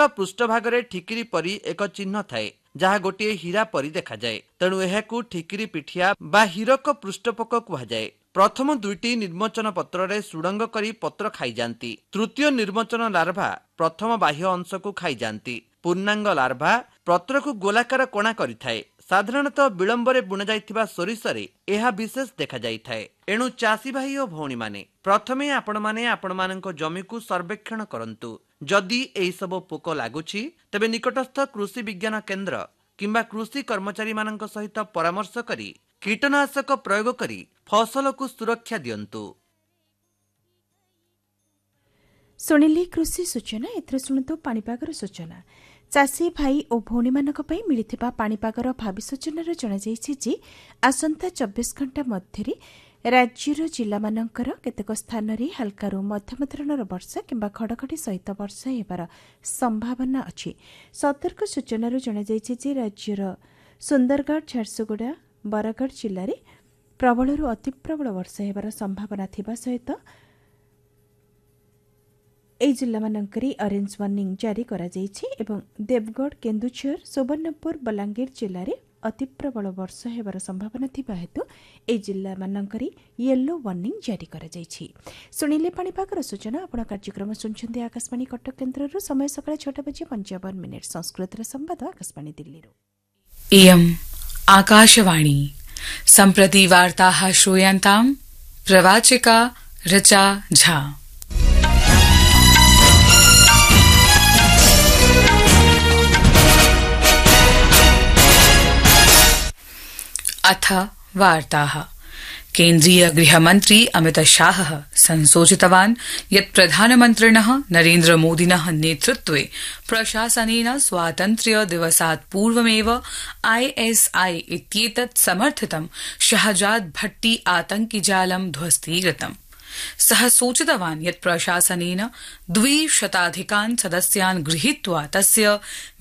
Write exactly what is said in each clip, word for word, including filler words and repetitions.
फसलर पृष्ठभाग ठिकिरी परी एक चिन्ह थाए जहाँ गोटे हीरा परी देखा जाए। तेणु एहाकू ठिकिरी पिठिया बा हीरक पृष्ठपोक कुहाଯାଏ। प्रथम दुईटी निर्मोचन पत्र रे सुडंग करी पत्र खाई जाती। तृतीय निर्मोचन लार्भा प्रथम बाह्य अंश को खाई जाती। पूर्णांग लार्भा पत्र को गोलाकार कोणा करिथाए। साधारणतः विलंबरे बुणा जाइथिबा सोरिषरे एहा विशेष देखा जाइथाए। एणु चासी भाई और भौणी माने प्रथमे आपण माने आपण मानक जमी को सर्वेक्षण करंतु। जदि एही सब पोक लागुछि तबे निकटस्थ कृषि विज्ञान केंद्र किंबा कृषि कर्मचारी मानक सहित परामर्श करी कीटनाशक प्रयोग करी फसल को सुरक्षा दियंतु। सुनिली कृषि सूचना। एथरे सुनतो पाणीपागर सूचना। चाषी भाई और भौणी मानक पई मिलिथिबा पाणीपागर भावी सूचनार जणाଯାଇଛି जे आसंता चौबीस घंटा मध्यरे राज्यर जिल्लामानंकर केतेक स्थान रे हल्कारू मध्यम धरणर वर्षा किंबा घड़घड़ी सहित वर्षा हेबार संभावना अछि। सतर्क सूचनार जणाଯାଇଛି जे राज्यर सुंदरगढ़ झारसुगुड़ा बरगढ़ जिल्ला रे प्रबलरू अति प्रबल वर्षा हेबार संभावना थिबा सहित ए जिल्ला मानकरी ऑरेंज वार्निंग जारी करा जायछि एवं देवगढ़ केन्दुझर सुवर्णपुर बलांगीर जिल्ला रे अति प्रबल वर्षा हेबार संभावना थिबा हेतु ए जिल्ला मानकरी येलो वार्निंग जारी करा जायछि। सुनिले पाणीपागर सूचना। आपण कार्यक्रम सुनछन्ते आकाशवाणी कटक केन्द्ररू। समय सकाळ छह बजे पचपन मिनिट। संस्कृत संवाद आकाशवाणी दिल्लीरू। इयम् आकाशवाणी। सम्प्रति वार्ताः श्रूयन्ताम्। प्रवाचिका ऋचा झा। अथ वार्ताः। केन्द्रीय गृहमन्त्री अमित शाहः संसूचितवान् यत् प्रधानमन्त्रिणः नरेन्द्र मोदिनः नेतृत्वे प्रशासनेन स्वातन्त्र्य दिवसात् पूर्वमेव आईएसआई इत्येतत् समर्थितं शहजाद भट्टी आतंकिजालं ध्वस्तीकृतम्। सः सूचितवान् यत् प्रशासनेन द्विशताधिकान् सदस्यान् गृहीत्वा तस्य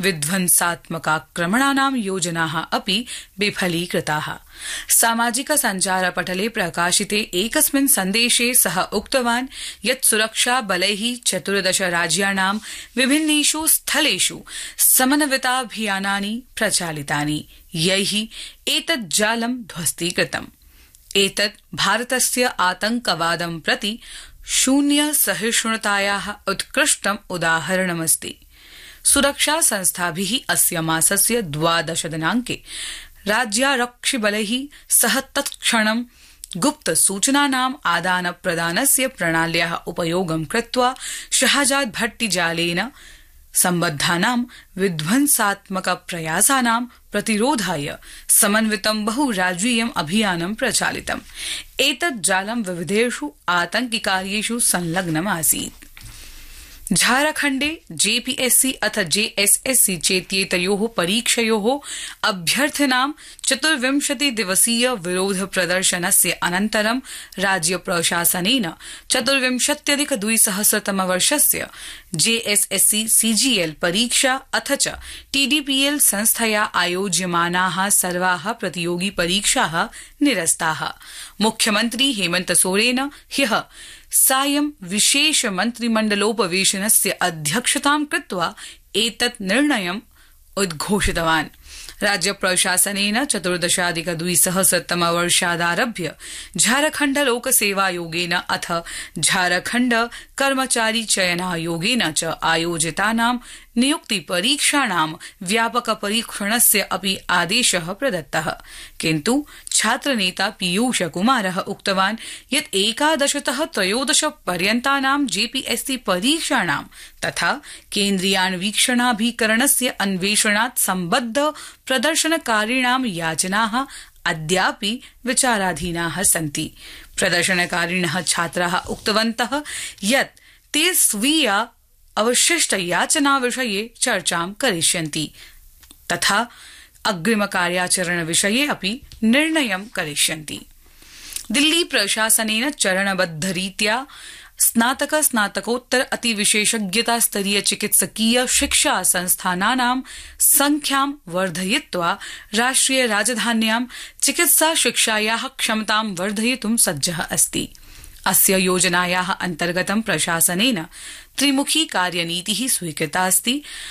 विध्वंसात्मकाक्रमणानां योजनाः अपि विफलीकृताः। सामाजिक सञ्चारपटले प्रकाशिते एकस्मिन् सन्देशे सः उक्तवान् यत् सुरक्षा बलैः चतुर्दश राज्याणां विभिन्नेषु स्थलेषु समन्विताभियानानि प्रचालितानि यैः एतत् जालं ध्वस्तीकृतम्। एतत् भारतस्य आतंकवादं प्रति शून्य सहिष्णुतायाः उत्कृष्टम् उदाहरणमस्ति। सुरक्षा संस्थाभिः अस्य मासस्य द्वादश दिनाङ्के राज्यारक्षिबलैः सह तत्क्षणं गुप्त सूचनानाम् आदान प्रदानस्य प्रणाल्याः उपयोगं कृत्वा शहजाद भट्टी जालेन सम्बद्धानां विध्वंसात्मक प्रयासानां प्रतिरोधाय समन्वितं बहुराज्यीयम् अभियानं प्रचालितम्। एतत् जालं विविधेषु आतंकिकार्येषु संलग्नमासीत्। झारखण्डे जेपीएससी अथ जेएसएससी चेत्येतयोः परीक्षयोः अभ्यर्थिनां चतुर्विंशति दिवसीय विरोध प्रदर्शनस्य अनन्तरं राज्य प्रशासनेन चतुर्विंशत्यधिक द्विसहस्रतम वर्षस्य जेएसएससी सीजीएल परीक्षा अथ च टीडीपीएल संस्थया आयोज्यमानाः सर्वाः प्रतियोगी परीक्षाः निरस्ताः। मुख्यमन्त्री हेमन्त सोरेन ह्यः सायं विशेष मन्त्रिमण्डलोपवेशनस्य अध्यक्षतां कृत्वा एतत् निर्णयम् उद्घोषितवान्। राज्य प्रशासनेन चतुर्दशाधिक द्विसहस्रतम वर्षादारभ्य झारखण्ड लोकसेवायोगेन अथ झारखण्ड कर्मचारी चयनायोगेन च आयोजितानां नियुक्ति परीक्षाणां व्यापक परीक्षणस्य अपि आदेशः प्रदत्तः। किन्तु छात्रनेता पीयूष कुमारः उक्तवान् यत् एकादशतः त्रयोदश पर्यन्तानां जेपीएससी परीक्षाणां तथा केन्द्रीयान्वीक्षणाभिकरणस्य अन्वेषणात् सम्बद्ध प्रदर्शनकारिणां याचनाः अद्यापि विचाराधीनाः सन्ति। प्रदर्शनकारिणः छात्राः उक्तवन्तः यत् ते स्वीया अवशिष्ट याचना विषये चर्चां करिष्यन्ति तथा अग्रिम कार्याचरण विषये अपि निर्णयं करिष्यन्ति। दिल्ली प्रशासनेन चरणबद्धरीत्या स्नातक स्नातकोत्तर अतिविशेषज्ञता स्तरीय चिकित्सकीय शिक्षा संस्थानानां संख्यां वर्धयित्वा राष्ट्रिय राजधान्यां चिकित्सा शिक्षायाः क्षमतां वर्धयितुं सज्जः अस्ति। अस्य योजनायाः अन्तर्गतं प्रशासनेन त्रिमुखी कार्यनीतिः स्वीकृता अस्ति।